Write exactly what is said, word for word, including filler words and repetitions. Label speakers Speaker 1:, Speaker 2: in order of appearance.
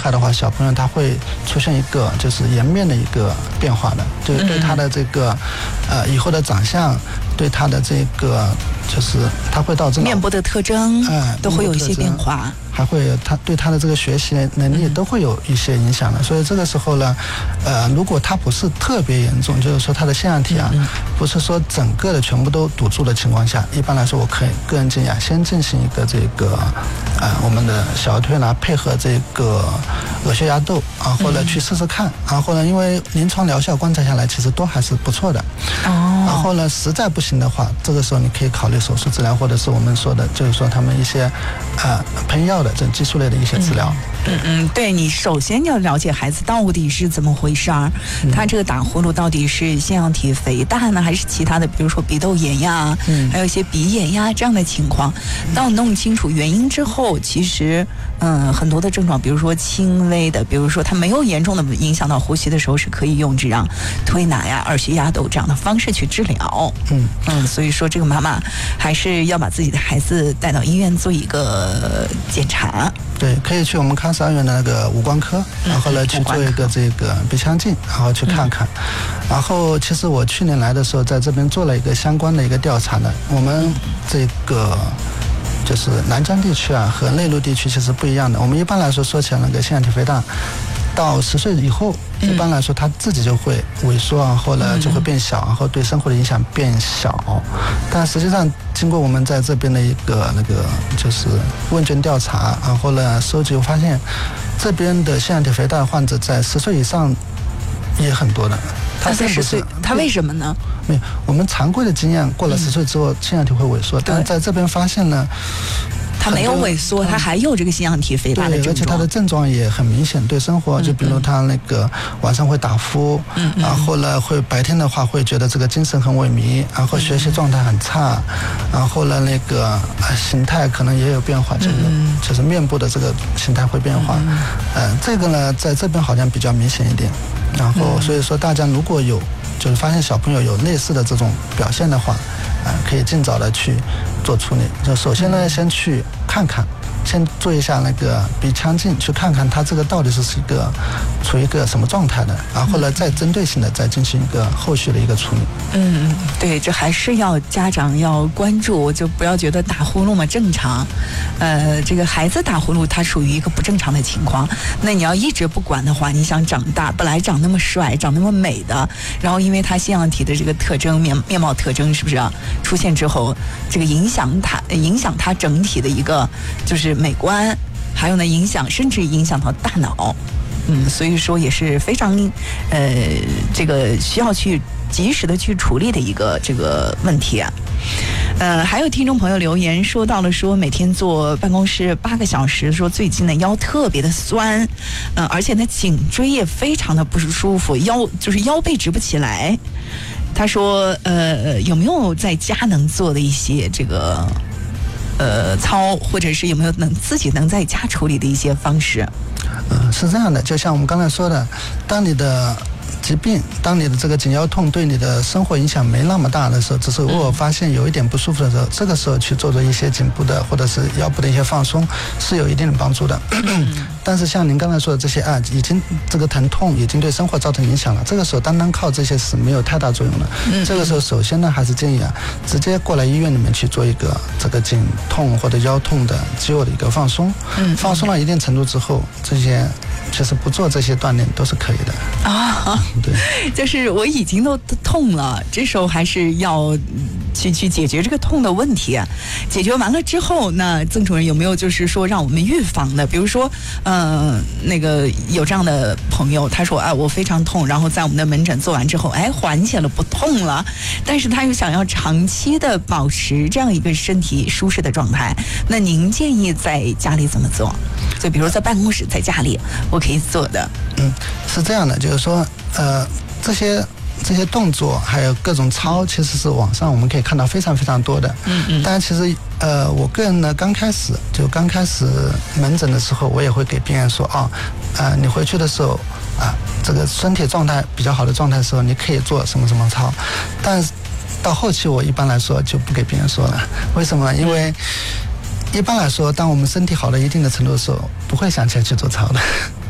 Speaker 1: 害的话，小朋友他会出现一个就是颜面的一个变化的，就是对他的这个呃以后的长相，对他的这个就是他会导致
Speaker 2: 面部的特征，
Speaker 1: 嗯，
Speaker 2: 都会有一些变化。
Speaker 1: 还会他对他的这个学习能力都会有一些影响的，嗯、所以这个时候呢，呃，如果他不是特别严重，就是说他的腺样体啊，嗯、不是说整个的全部都堵住的情况下，一般来说，我可以个人建议啊，先进行一个这个呃我们的小儿推拿配合这个耳穴压豆啊，或者去试试看，然后呢，因为临床疗效观察下来，其实都还是不错的。哦。然后呢，实在不行的话，这个时候你可以考虑手术治疗，或者是我们说的，就是说他们一些呃喷药的这激素类的一些治疗。
Speaker 2: 嗯嗯，对，你首先要了解孩子到底是怎么回事儿，嗯、他这个打呼噜到底是腺样体肥大呢，还是其他的，比如说鼻窦炎呀，嗯、还有一些鼻炎呀这样的情况。当弄清楚原因之后，其实嗯很多的症状，比如说轻微的，比如说他没有严重的影响到呼吸的时候，是可以用这样推拿呀、耳穴压豆这样的方式去治疗。嗯嗯，所以说这个妈妈还是要把自己的孩子带到医院做一个检查。
Speaker 1: 对，可以去我们康师二院的那个五官科，然后呢去做一个这个鼻腔镜，然后去看看。然后其实我去年来的时候，在这边做了一个相关的一个调查呢。我们这个就是南疆地区啊和内陆地区其实不一样的。我们一般来说说起来那个腺样体肥大，到十岁以后，一般来说他自己就会萎缩啊，或者就会变小，然后对生活的影响变小。但实际上，经过我们在这边的一个那个就是问卷调查，然后呢收集，我发现这边的腺样体肥大患者在十岁以上也很多的。
Speaker 2: 他在十岁，他为什么呢？
Speaker 1: 没有，我们常规的经验，过了十岁之后，腺样体会萎缩，但是在这边发现呢。
Speaker 2: 他没有萎缩，他还有这个腺样体肥大的症状，
Speaker 1: 而且他的症状也很明显，对生活，就比如他那个晚上会打呼，嗯嗯、然后呢会白天的话会觉得这个精神很萎靡，然后学习状态很差，然后呢那个形态可能也有变化，就是嗯、就是面部的这个形态会变化，嗯、呃，这个呢在这边好像比较明显一点，然后所以说大家如果有就是发现小朋友有类似的这种表现的话，呃，可以尽早的去做处理。就首先呢，先去看看，先做一下那个鼻腔镜，去看看他这个到底是是一个处于一个什么状态的，然后呢，再针对性的再进行一个后续的一个处理。
Speaker 2: 嗯，对，这还是要家长要关注，就不要觉得打呼噜嘛正常，呃，这个孩子打呼噜它属于一个不正常的情况，那你要一直不管的话，你想长大，本来长那么帅、长那么美的，然后因为他腺样体的这个特征面面貌特征是不是啊出现之后，这个影响他影响他整体的一个就是美观，还有呢影响甚至影响到大脑。嗯，所以说也是非常呃这个需要去及时的去处理的一个这个问题啊。呃，还有听众朋友留言说到了说每天坐办公室八个小时，说最近呢腰特别的酸，呃，而且呢颈椎也非常的不舒服，腰就是腰背直不起来。他说呃有没有在家能做的一些这个呃操，或者是有没有能自己能在家处理的一些方式？
Speaker 1: 嗯，是这样的，就像我们刚才说的，当你的疾病，当你的这个颈腰痛对你的生活影响没那么大的时候，只是偶尔发现有一点不舒服的时候，嗯、这个时候去做做一些颈部的或者是腰部的一些放松，是有一定的帮助的。嗯、但是像您刚才说的这些啊，已经这个疼痛已经对生活造成影响了，这个时候单单靠这些是没有太大作用的。嗯、这个时候首先呢，还是建议啊，直接过来医院里面去做一个这个颈痛或者腰痛的肌肉的一个放松。嗯、放松到一定程度之后，这些其实不做这些锻炼都是可以的
Speaker 2: 啊。
Speaker 1: 对，
Speaker 2: 就是我已经都痛了，这时候还是要去去解决这个痛的问题。解决完了之后，那曾主任有没有就是说让我们预防的？比如说，呃，那个有这样的朋友，他说啊，我非常痛，然后在我们的门诊做完之后，哎，缓解了，不痛了，但是他又想要长期的保持这样一个身体舒适的状态，那您建议在家里怎么做？就比如在办公室，在家里我可以做的。
Speaker 1: 嗯，是这样的，就是说。呃，这些这些动作还有各种操，其实是网上我们可以看到非常非常多的。嗯嗯。但其实呃，我个人呢，刚开始就刚开始门诊的时候，我也会给病人说啊，呃，你回去的时候啊，这个身体状态比较好的状态的时候，你可以做什么什么操。但是到后期，我一般来说就不给病人说了。为什么？因为一般来说，当我们身体好到一定的程度的时候，不会想起来去做操的。